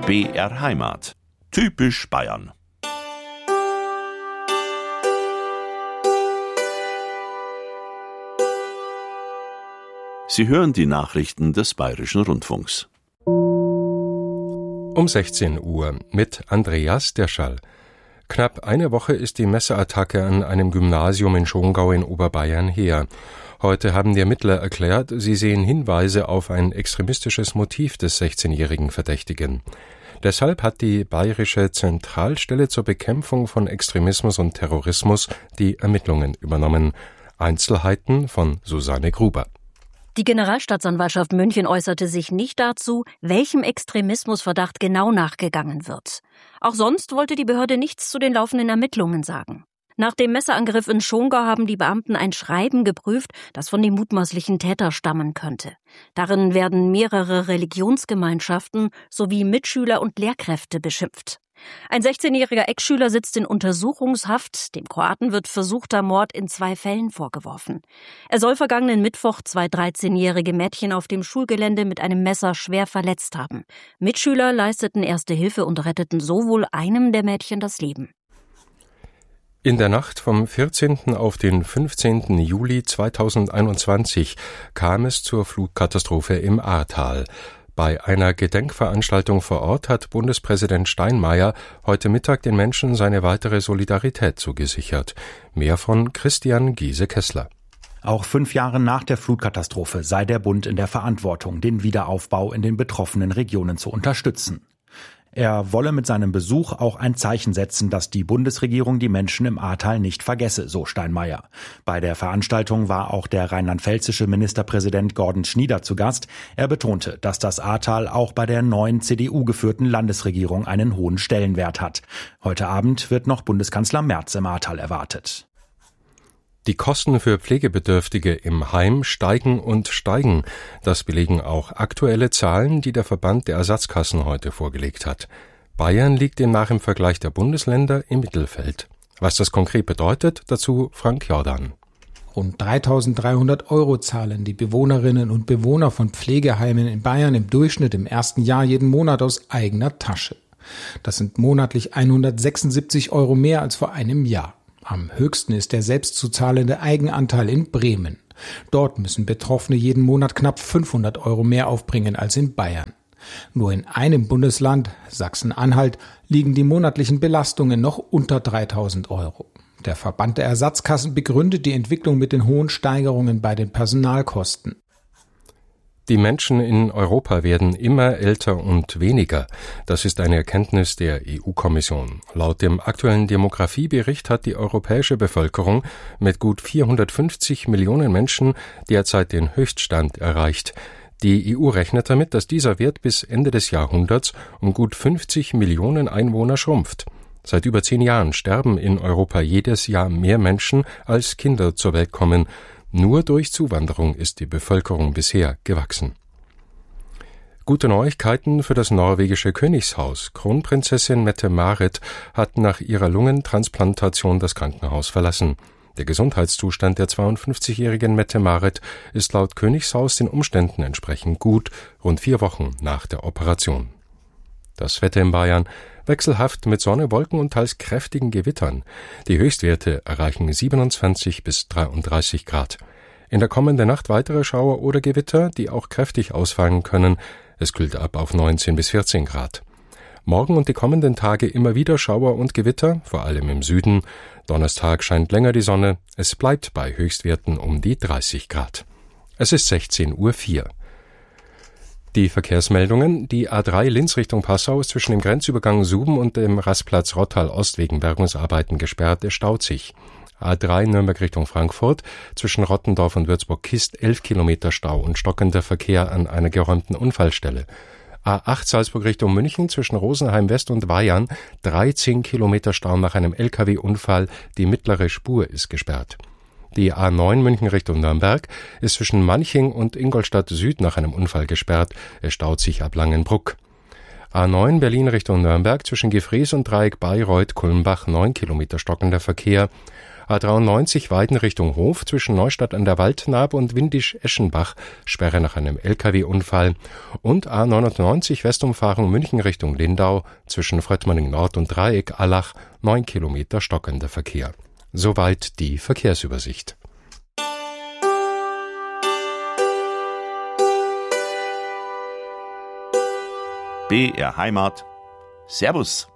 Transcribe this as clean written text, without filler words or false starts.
BR Heimat. Typisch Bayern. Sie hören die Nachrichten des Bayerischen Rundfunks. Um 16 Uhr mit Andreas Derschall. Knapp eine Woche ist die Messerattacke an einem Gymnasium in Schongau in Oberbayern her. Heute haben die Ermittler erklärt, sie sehen Hinweise auf ein extremistisches Motiv des 16-jährigen Verdächtigen. Deshalb hat die Bayerische Zentralstelle zur Bekämpfung von Extremismus und Terrorismus die Ermittlungen übernommen. Einzelheiten von Susanne Gruber. Die Generalstaatsanwaltschaft München äußerte sich nicht dazu, welchem Extremismusverdacht genau nachgegangen wird. Auch sonst wollte die Behörde nichts zu den laufenden Ermittlungen sagen. Nach dem Messerangriff in Schongau haben die Beamten ein Schreiben geprüft, das von dem mutmaßlichen Täter stammen könnte. Darin werden mehrere Religionsgemeinschaften sowie Mitschüler und Lehrkräfte beschimpft. Ein 16-jähriger Ex-Schüler sitzt in Untersuchungshaft. Dem Kroaten wird versuchter Mord in 2 Fällen vorgeworfen. Er soll vergangenen Mittwoch 2 13-jährige Mädchen auf dem Schulgelände mit einem Messer schwer verletzt haben. Mitschüler leisteten erste Hilfe und retteten so wohl einem der Mädchen das Leben. In der Nacht vom 14. auf den 15. Juli 2021 kam es zur Flugkatastrophe im Ahrtal. Bei einer Gedenkveranstaltung vor Ort hat Bundespräsident Steinmeier heute Mittag den Menschen seine weitere Solidarität zugesichert. Mehr von Christian Giese-Kessler. Auch 5 Jahre nach der Flutkatastrophe sei der Bund in der Verantwortung, den Wiederaufbau in den betroffenen Regionen zu unterstützen. Er wolle mit seinem Besuch auch ein Zeichen setzen, dass die Bundesregierung die Menschen im Ahrtal nicht vergesse, so Steinmeier. Bei der Veranstaltung war auch der rheinland-pfälzische Ministerpräsident Gordon Schnieder zu Gast. Er betonte, dass das Ahrtal auch bei der neuen CDU-geführten Landesregierung einen hohen Stellenwert hat. Heute Abend wird noch Bundeskanzler Merz im Ahrtal erwartet. Die Kosten für Pflegebedürftige im Heim steigen und steigen. Das belegen auch aktuelle Zahlen, die der Verband der Ersatzkassen heute vorgelegt hat. Bayern liegt demnach im Vergleich der Bundesländer im Mittelfeld. Was das konkret bedeutet, dazu Frank Jordan. Rund 3.300 € zahlen die Bewohnerinnen und Bewohner von Pflegeheimen in Bayern im Durchschnitt im ersten Jahr jeden Monat aus eigener Tasche. Das sind monatlich 176 € mehr als vor einem Jahr. Am höchsten ist der selbst zu zahlende Eigenanteil in Bremen. Dort müssen Betroffene jeden Monat knapp 500 € mehr aufbringen als in Bayern. Nur in einem Bundesland, Sachsen-Anhalt, liegen die monatlichen Belastungen noch unter 3.000 €. Der Verband der Ersatzkassen begründet die Entwicklung mit den hohen Steigerungen bei den Personalkosten. Die Menschen in Europa werden immer älter und weniger. Das ist eine Erkenntnis der EU-Kommission. Laut dem aktuellen Demografiebericht hat die europäische Bevölkerung mit gut 450 Millionen Menschen derzeit den Höchststand erreicht. Die EU rechnet damit, dass dieser Wert bis Ende des Jahrhunderts um gut 50 Millionen Einwohner schrumpft. Seit über 10 Jahren sterben in Europa jedes Jahr mehr Menschen, als Kinder zur Welt kommen. Nur durch Zuwanderung ist die Bevölkerung bisher gewachsen. Gute Neuigkeiten für das norwegische Königshaus. Kronprinzessin Mette-Marit hat nach ihrer Lungentransplantation das Krankenhaus verlassen. Der Gesundheitszustand der 52-jährigen Mette-Marit ist laut Königshaus den Umständen entsprechend gut, rund 4 Wochen nach der Operation. Das Wetter in Bayern: wechselhaft mit Sonne, Wolken und teils kräftigen Gewittern. Die Höchstwerte erreichen 27 bis 33 Grad. In der kommenden Nacht weitere Schauer oder Gewitter, die auch kräftig ausfallen können. Es kühlt ab auf 19 bis 14 Grad. Morgen und die kommenden Tage immer wieder Schauer und Gewitter, vor allem im Süden. Donnerstag scheint länger die Sonne. Es bleibt bei Höchstwerten um die 30 Grad. Es ist 16:04 Uhr. Die Verkehrsmeldungen: Die A3 Linz Richtung Passau ist zwischen dem Grenzübergang Suben und dem Rastplatz Rottal Ost wegen Bergungsarbeiten gesperrt, es staut sich. A3 Nürnberg Richtung Frankfurt, zwischen Rottendorf und Würzburg-Kist 11 Kilometer Stau und stockender Verkehr an einer geräumten Unfallstelle. A8 Salzburg Richtung München, zwischen Rosenheim West und Weyern 13 Kilometer Stau nach einem LKW-Unfall, die mittlere Spur ist gesperrt. Die A9 München Richtung Nürnberg ist zwischen Manching und Ingolstadt Süd nach einem Unfall gesperrt. Es staut sich ab Langenbruck. A9 Berlin Richtung Nürnberg zwischen Gefrees und Dreieck Bayreuth Kulmbach 9 Kilometer stockender Verkehr. A93 Weiden Richtung Hof zwischen Neustadt an der Waldnabe und Windisch-Eschenbach, Sperre nach einem LKW-Unfall. Und A99 Westumfahrung München Richtung Lindau zwischen Fröttmanning Nord und Dreieck Allach, 9 Kilometer stockender Verkehr. Soweit die Verkehrsübersicht. BR Heimat. Servus.